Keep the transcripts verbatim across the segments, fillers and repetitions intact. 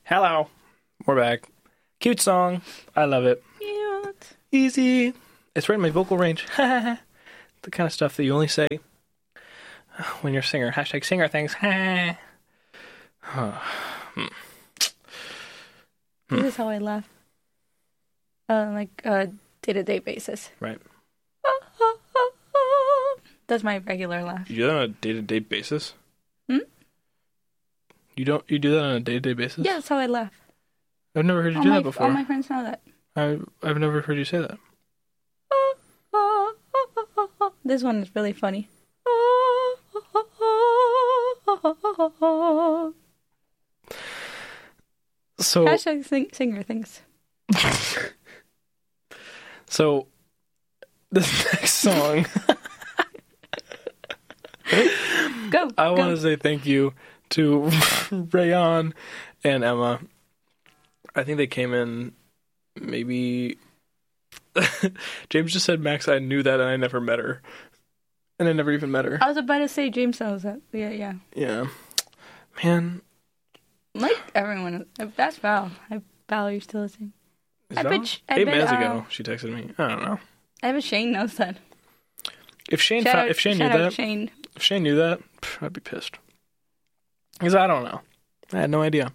Hello. We're back. Cute song. I love it. Cute. Easy. It's right in my vocal range. The kind of stuff that you only say when you're a singer. Hashtag singer things. hmm. This is how I laugh. Uh, like a day-to-day basis. Right. That's my regular laugh. You do that on a day-to-day basis? Hmm? You don't. You do that on a day-to-day basis? Yeah, that's how I laugh. I've never heard you all do my, that before. All my friends know that. I, I've never heard you say that. This one is really funny. So Hashtag sing, singer things. So this next song, Go. I go. want to say thank you to Rayon and Emma. I think they came in maybe. James just said, Max, I knew that and I never met her. And I never even met her. I was about to say James knows that. Yeah, yeah. Yeah. Man. Like everyone. That's Val. I, Val, you're still listening. Is I that bet on? sh- I Eight bet, minutes uh, ago, she texted me. I don't know. I bet Shane knows that. If Shane, Shout fa- out, if Shane knew shout out that, Shane. if Shane knew that, pff, I'd be pissed. Because I don't know. I had no idea.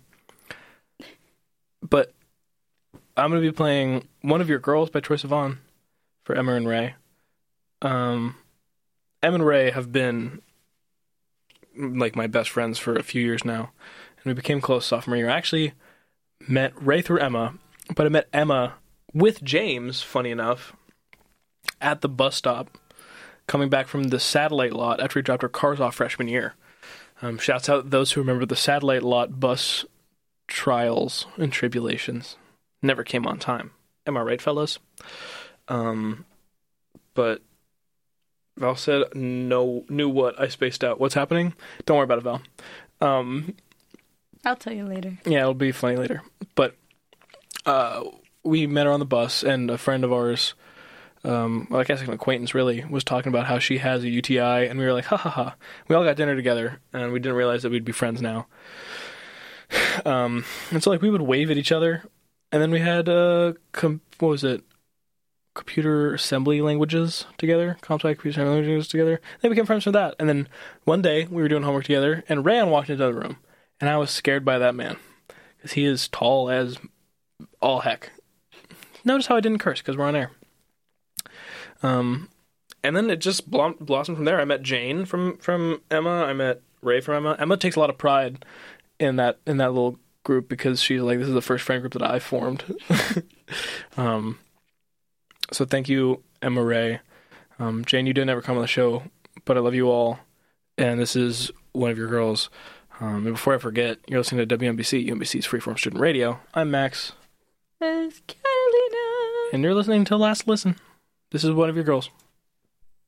But I'm going to be playing One of Your Girls by Troye Sivan for Emma and Ray. Um, Emma and Ray have been like my best friends for a few years now. And we became close sophomore year. I actually met Ray through Emma, but I met Emma with James, funny enough, at the bus stop coming back from the Satellite lot after we dropped our cars off freshman year. Um, shouts out those who remember the Satellite lot bus trials and tribulations. Never came on time. Am I right, fellas? Um, but Val said no, knew what I spaced out. What's happening? Don't worry about it, Val. Um, I'll tell you later. yeah, it'll be funny later. But uh, we met her on the bus, and a friend of ours, um, well, I guess like an acquaintance really, was talking about how she has a U T I, and we were like, ha ha ha. We all got dinner together, and we didn't realize that we'd be friends now. Um, and so like we would wave at each other, and then we had uh, com- what was it? Computer assembly languages together, comp sci computer assembly languages together. They became friends from that, and then one day we were doing homework together, and Rayan walked into the room, and I was scared by that man because he is tall as all heck. Notice how I didn't curse because we're on air. Um, and then it just blom- blossomed from there. I met Jane from, from Emma. I met Ray from Emma. Emma takes a lot of pride in that in that little group because she's like, this is the first friend group that I formed. um, so thank you, Emma, Ray. Um, Jane, you didn't ever come on the show, but I love you all. And this is One of Your Girls. Um, and before I forget, you're listening to W N B C, U N B C's Freeform Student Radio. I'm Max. It's Catalina. And you're listening to Last Listen. This is One of Your Girls.